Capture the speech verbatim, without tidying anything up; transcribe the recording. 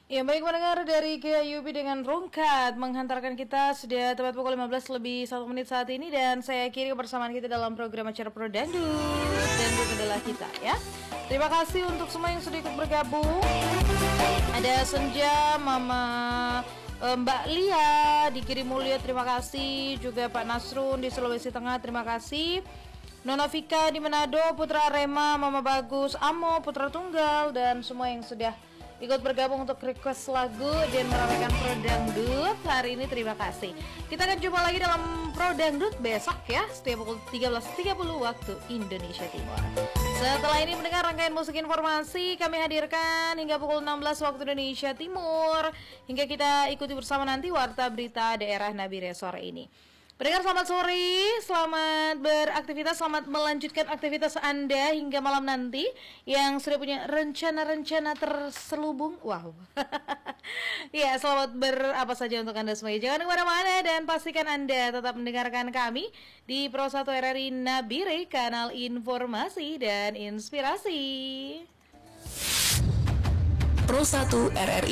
Ya, baik pendengar dari K U P dengan Rungkat menghantarkan kita sudah tepat pukul lima belas lebih satu menit saat ini, dan saya akhiri kebersamaan kita dalam program acara Pro Dangdut. Dangdut adalah kita, ya. Terima kasih untuk semua yang sudah ikut bergabung. Ada Senja, Mama Mbak Lia di Kiri Mulyo, terima kasih. Juga Pak Nasrun di Sulawesi Tengah, terima kasih. Nona Vika di Manado, Putra Arema, Mama Bagus, Amo, Putra Tunggal, dan semua yang sudah ikut bergabung untuk request lagu dan meramaikan Pro Dangdut hari ini, terima kasih. Kita akan jumpa lagi dalam Pro Dangdut besok ya, setiap pukul tiga belas tiga puluh waktu Indonesia Timur. Setelah ini mendengar rangkaian musik informasi kami hadirkan hingga pukul enam belas waktu Indonesia Timur, hingga kita ikuti bersama nanti Warta Berita Daerah Nabire sore ini. Pendengar selamat sore, selamat beraktivitas, selamat melanjutkan aktivitas Anda hingga malam nanti. Yang sudah punya rencana-rencana terselubung, wow. Ya, selamat berapa saja untuk Anda semua. Jangan kemana-mana dan pastikan Anda tetap mendengarkan kami di Pro satu R R I Nabire, kanal informasi dan inspirasi. Pro satu R R I